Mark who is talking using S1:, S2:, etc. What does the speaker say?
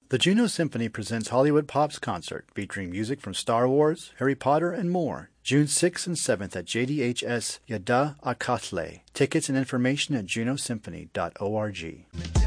S1: The Juno Symphony presents Hollywood Pop's concert featuring music from Star Wars, Harry Potter, and more. June 6th and 7th at JDHS Yada Akatle. Tickets and information at junosymphony.org.